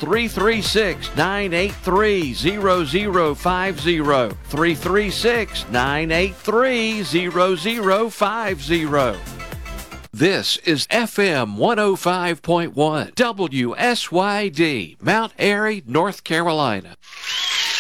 336-983-0050. 336-983-0050. This is FM 105.1 WSYD, Mount Airy, North Carolina.